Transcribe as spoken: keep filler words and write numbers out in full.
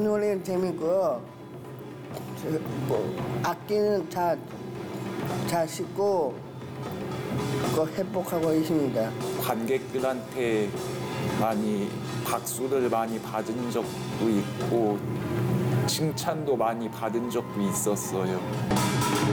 노래는 재밌고요. 저, 뭐 악기는 다, 잘 씻고 그 회복하고 있습니다. 관객들한테 많이 박수를 많이 받은 적도 있고 칭찬도 많이 받은 적도 있었어요.